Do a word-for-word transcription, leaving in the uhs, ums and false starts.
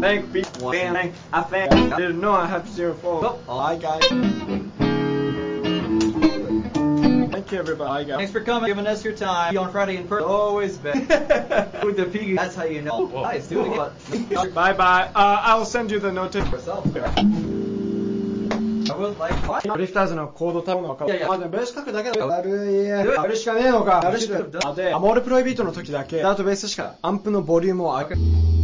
Thank people. Thank I think I didn't know I had to zero four. Oh, hi guys. Thank you everybody. Thanks for coming, giving us your time. On Friday in person. Always been. With the piggy, that's how you know. Whoa. Nice, do it again. Bye bye. Uh, I'll send you the notice. Yourself. I will like what? ドリフターズのコードタウンの顔。 いやいやまあでもベース書くだけだよ。あるいや。あれしかねえのか。あれしか。で、アモールプロイビートの時だけ、ダートベースしかアンプのボリュームを上げ